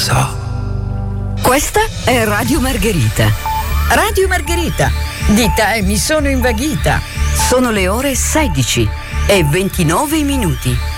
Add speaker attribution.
Speaker 1: so.
Speaker 2: Questa è Radio Margherita.
Speaker 3: Radio Margherita, di te mi sono invaghita.
Speaker 2: Sono le ore 16 e 29 minuti.